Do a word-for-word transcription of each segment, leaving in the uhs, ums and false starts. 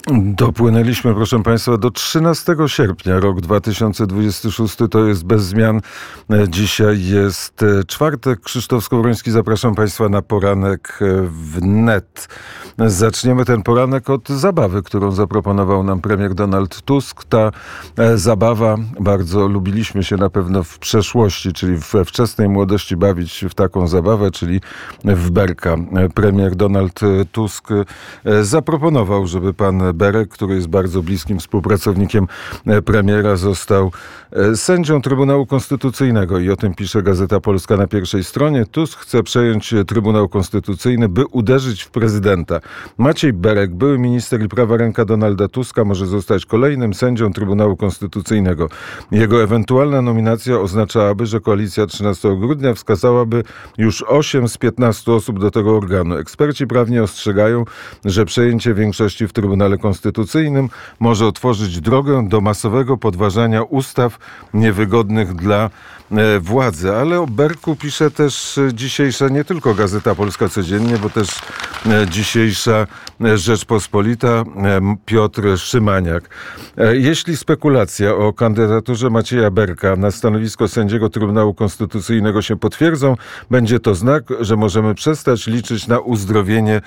Dopłynęliśmy, proszę Państwa, do trzynastego sierpnia, rok dwa tysiące dwudziesty szósty, to jest bez zmian. Dzisiaj jest czwartek. Krzysztof Skowroński, zapraszam Państwa na poranek wnet. Zaczniemy ten poranek od zabawy, którą zaproponował nam premier Donald Tusk. Ta zabawa, bardzo lubiliśmy się na pewno w przeszłości, czyli we wczesnej młodości bawić w taką zabawę, czyli w berka. Premier Donald Tusk zaproponował, żeby pan Berek, który jest bardzo bliskim współpracownikiem premiera, został sędzią Trybunału Konstytucyjnego i o tym pisze Gazeta Polska na pierwszej stronie. Tusk chce przejąć Trybunał Konstytucyjny, by uderzyć w prezydenta. Maciej Berek, były minister i prawa ręka Donalda Tuska, może zostać kolejnym sędzią Trybunału Konstytucyjnego. Jego ewentualna nominacja oznaczałaby, że koalicja trzynastego grudnia wskazałaby już osiem z piętnastu osób do tego organu. Eksperci prawnie ostrzegają, że przejęcie większości w Trybunale Konstytucyjnym może otworzyć drogę do masowego podważania ustaw niewygodnych dla władzy. Ale o Berku pisze też dzisiejsza nie tylko Gazeta Polska codziennie, bo też dzisiejsza Rzeczpospolita, Piotr Szymaniak. Jeśli spekulacja o kandydaturze Macieja Berka na stanowisko sędziego Trybunału Konstytucyjnego się potwierdzą, będzie to znak, że możemy przestać liczyć na uzdrowienie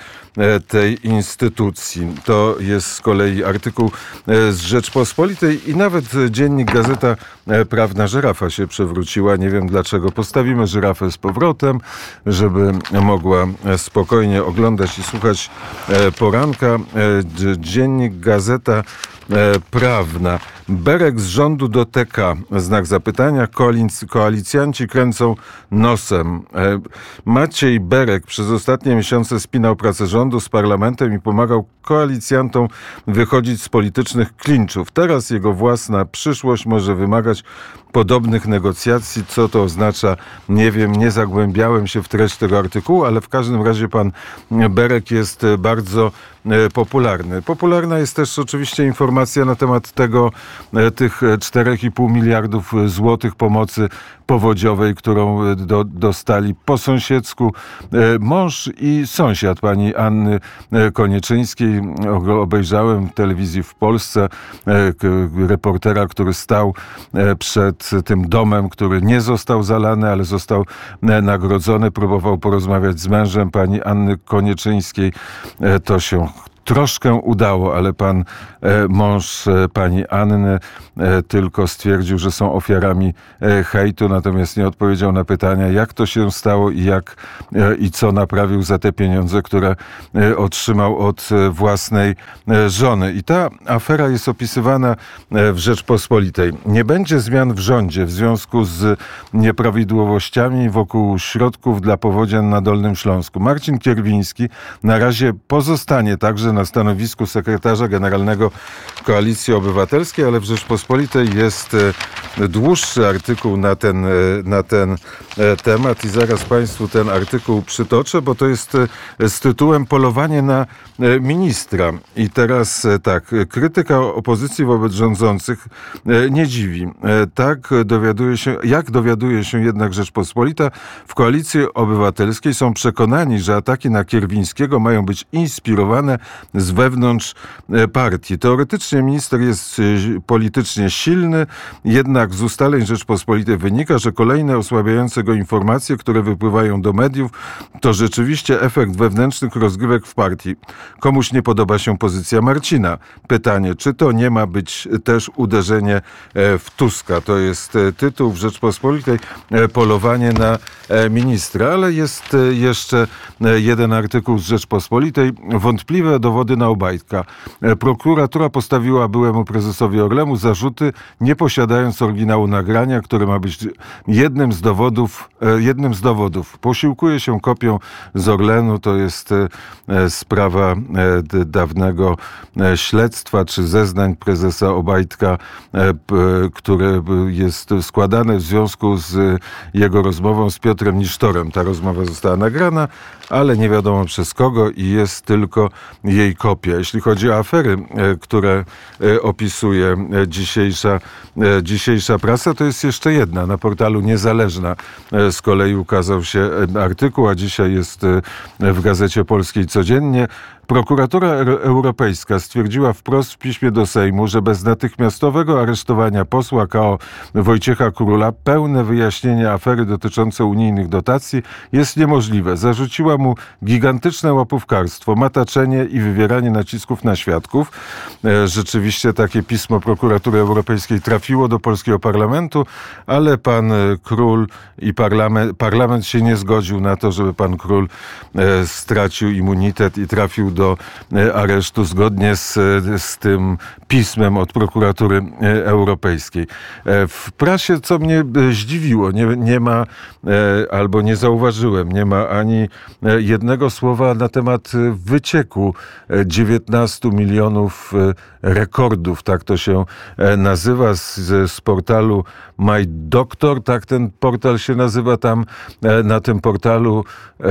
tej instytucji. To jest z kolei artykuł z Rzeczpospolitej i nawet dziennik Gazeta Prawna Żyrafa się przewróciła. Nie wiem dlaczego. Postawimy żyrafę z powrotem, żeby mogła spokojnie oglądać i słuchać poranka. Dziennik Gazeta Prawna. Berek z rządu do T K. Znak zapytania. Koalic- koalicjanci kręcą nosem. Maciej Berek przez ostatnie miesiące spinał pracę rządu z parlamentem i pomagał koalicjantom wychodzić z politycznych klinczów. Teraz jego własna przyszłość może wymagać podobnych negocjacji. Co to oznacza? Nie wiem, nie zagłębiałem się w treść tego artykułu, ale w każdym razie pan Berek jest bardzo popularny. Popularna jest też oczywiście informacja na temat tego, tych czterech i pół miliardów złotych pomocy powodziowej, którą do, dostali po sąsiedzku mąż i sąsiad pani Anny Konieczyńskiej. Obejrzałem w telewizji w Polsce reportera, który stał przed tym domem, który nie został zalany, ale został nagrodzony. Próbował porozmawiać z mężem pani Anny Konieczyńskiej. To się troszkę udało, ale pan e, mąż e, pani Anny e, tylko stwierdził, że są ofiarami e, hejtu, natomiast nie odpowiedział na pytania, jak to się stało i jak e, i co naprawił za te pieniądze, które e, otrzymał od e, własnej e, żony. I ta afera jest opisywana e, w Rzeczpospolitej. Nie będzie zmian w rządzie w związku z nieprawidłowościami wokół środków dla powodzian na Dolnym Śląsku. Marcin Kierwiński na razie pozostanie także na stanowisku sekretarza generalnego Koalicji Obywatelskiej, ale w Rzeczpospolitej jest dłuższy artykuł na ten, na ten temat i zaraz Państwu ten artykuł przytoczę, bo to jest z tytułem Polowanie na ministra. I teraz tak, krytyka opozycji wobec rządzących nie dziwi. Tak dowiaduje się, jak dowiaduje się jednak Rzeczpospolita, w Koalicji Obywatelskiej są przekonani, że ataki na Kierwińskiego mają być inspirowane z wewnątrz partii. Teoretycznie minister jest politycznie silny, jednak z ustaleń Rzeczpospolitej wynika, że kolejne osłabiające go informacje, które wypływają do mediów, to rzeczywiście efekt wewnętrznych rozgrywek w partii. Komuś nie podoba się pozycja Marcina. Pytanie, czy to nie ma być też uderzenie w Tuska? To jest tytuł w Rzeczpospolitej, Polowanie na ministra. Ale jest jeszcze jeden artykuł z Rzeczpospolitej. Wątpliwe dowody na Obajtka. Prokuratura postawiła byłemu prezesowi Orlenu zarzuty, nie posiadając oryginału nagrania, które ma być jednym z dowodów. Jednym z dowodów. Posiłkuje się kopią z Orlenu. To jest sprawa dawnego śledztwa czy zeznań prezesa Obajtka, które jest składane w związku z jego rozmową z Piotrem Nisztorem. Ta rozmowa została nagrana, ale nie wiadomo przez kogo i jest tylko jej kopia. Jeśli chodzi o afery, które opisuje dzisiejsza, dzisiejsza dzisiejsza prasa, to jest jeszcze jedna. Na portalu Niezależna z kolei ukazał się artykuł, a dzisiaj jest w Gazecie Polskiej codziennie. Prokuratura Europejska stwierdziła wprost w piśmie do Sejmu, że bez natychmiastowego aresztowania posła K O Wojciecha Króla pełne wyjaśnienie afery dotyczące unijnych dotacji jest niemożliwe. Zarzuciła mu gigantyczne łapówkarstwo, mataczenie i wywieranie nacisków na świadków. Rzeczywiście takie pismo Prokuratury Europejskiej trafiło do polskiego parlamentu, ale pan Król i parlament, parlament się nie zgodził na to, żeby pan Król stracił immunitet i trafił do aresztu zgodnie z, z tym pismem od Prokuratury Europejskiej. W prasie, co mnie zdziwiło, nie, nie ma, albo nie zauważyłem, nie ma ani jednego słowa na temat wycieku dziewiętnastu milionów rekordów, tak to się nazywa, z, z portalu My Doctor, tak ten portal się nazywa. Tam na tym portalu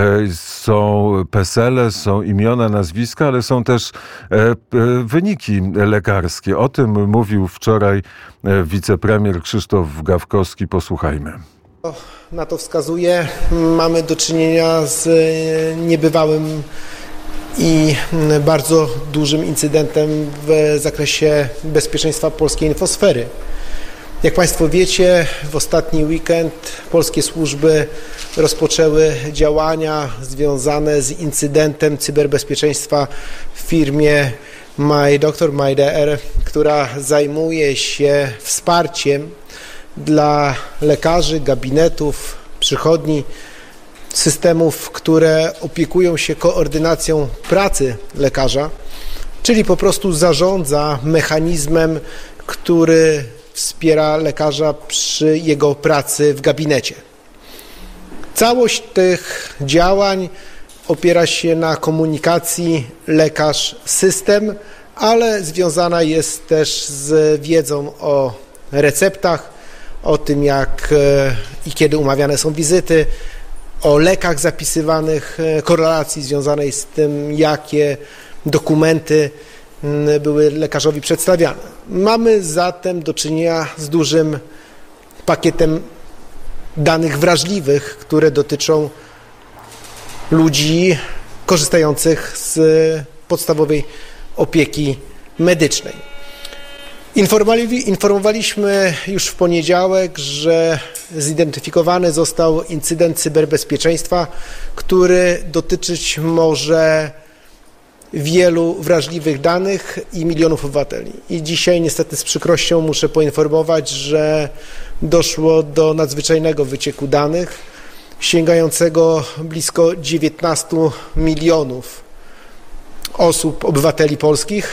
są PESEL-e, są imiona, nazwiska, ale są też wyniki lekarskie. O tym mówił wczoraj wicepremier Krzysztof Gawkowski. Posłuchajmy. Na to wskazuje. Mamy do czynienia z niebywałym i bardzo dużym incydentem w zakresie bezpieczeństwa polskiej infosfery. Jak Państwo wiecie, w ostatni weekend polskie służby rozpoczęły działania związane z incydentem cyberbezpieczeństwa w firmie My Doctor, My D R, która zajmuje się wsparciem dla lekarzy, gabinetów, przychodni, systemów, które opiekują się koordynacją pracy lekarza, czyli po prostu zarządza mechanizmem, który wspiera lekarza przy jego pracy w gabinecie. Całość tych działań opiera się na komunikacji lekarz-system, ale związana jest też z wiedzą o receptach, o tym jak i kiedy umawiane są wizyty, o lekach zapisywanych, korelacji związanej z tym, jakie dokumenty były lekarzowi przedstawiane. Mamy zatem do czynienia z dużym pakietem danych wrażliwych, które dotyczą ludzi korzystających z podstawowej opieki medycznej. Informowaliśmy już w poniedziałek, że zidentyfikowany został incydent cyberbezpieczeństwa, który dotyczyć może wielu wrażliwych danych i milionów obywateli. I dzisiaj niestety z przykrością muszę poinformować, że doszło do nadzwyczajnego wycieku danych sięgającego blisko dziewiętnastu milionów osób, obywateli polskich.